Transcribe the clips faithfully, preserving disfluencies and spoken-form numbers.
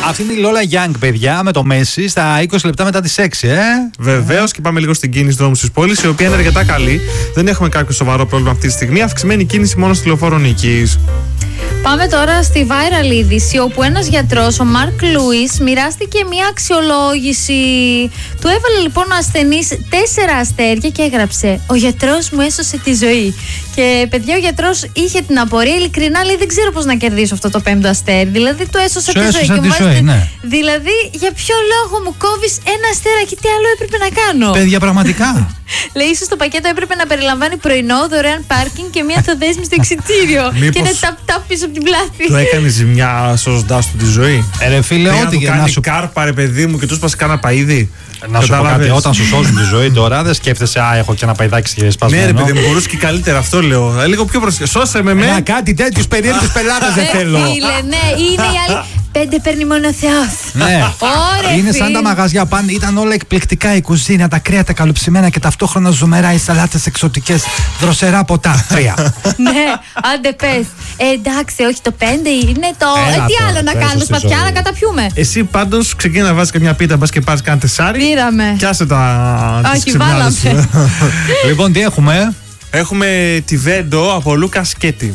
Αυτή είναι η Lola Young, παιδιά, με το Μέση στα είκοσι λεπτά μετά τις έξι, ε. Βεβαίως, και πάμε λίγο στην κίνηση δρόμου της πόλης, η οποία είναι αρκετά καλή. Δεν έχουμε κάποιο σοβαρό πρόβλημα αυτή τη στιγμή. Αυξημένη κίνηση μόνο στη λεωφόρο Νίκης. Πάμε τώρα στη viral είδηση, όπου ένας γιατρός, ο Μαρκ Λούις, μοιράστηκε μια αξιολόγηση. Του έβαλε λοιπόν ο ασθενής τέσσερα αστέρια και έγραψε: «Ο γιατρός μου έσωσε τη ζωή». Και παιδιά, ο γιατρός είχε την απορία, ειλικρινά λέει: «Δεν ξέρω πώς να κερδίσω αυτό το πέμπτο αστέρι». Δηλαδή, του έσωσε Σου τη έσωσε ζωή. τη Και ζωή, βάζετε... ναι. Δηλαδή, για ποιο λόγο μου κόβεις ένα αστέρακι, τι άλλο έπρεπε να κάνω. Παιδιά, πραγματικά. Λέει, ίσως το πακέτο έπρεπε να περιλαμβάνει πρωινό, δωρεάν πάρκινγκ και μια θοδέσμη στο εξιτήριο. Μήπως και ένα ταπ-ταπ πίσω από την πλάτη. Του έκανε ζημιά σώζοντάς του τη ζωή. Ε, ρε φίλε, Πήγα να ό,τι του για κάνει να σου κάρπα, ρε παιδί μου, και του σπάσει κάνα παΐδι. Να σου πω κάτι, όταν σου σώζουν τη ζωή τώρα δεν σκέφτεσαι, α, έχω και ένα παϊδάκι και σπασμένο. Ναι, ρε παιδί μου, μπορούσε και καλύτερα, αυτό λέω. Ε, λίγο πιο προσεκτικά. Σώσε με, με. Να κάτι τέτοιους περίεργους πελάτες δεν θέλω. Φίλε, ναι, είναι η άλλη. Πέντε παίρνει μόνο ο Θεός. Ναι. Ωραία, Είναι σαν τα μαγαζιά πάνω, ήταν όλα εκπληκτικά, η κουζίνα, τα κρέατα καλοψημένα και ταυτόχρονα ζουμερά, οι σαλάτες εξωτικές, δροσερά ποτά. Τρία. Ναι, άντε πες. Ε, εντάξει, όχι το πέντε είναι το. Έλα Ε, τι τώρα, άλλο να πες κάνουμε, στη σπαθιά ζωή. να καταπιούμε. Εσύ πάντως ξεκίνα να βάζεις και μια πίτα, μπας και πάρεις κάνα τεσάρι. Πήραμε. Πιάσε τα. τις Όχι, ξυπνάδες σου. βάλαμε. Λοιπόν, τι έχουμε. Έχουμε τη Βέντο από Λούκα Σκέτη.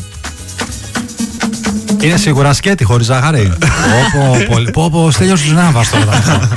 Είναι σίγουρα σκέτη χωρίς ζάχαρη. Πω πω, πω, πω, Στέλιος τους Νάβας τώρα.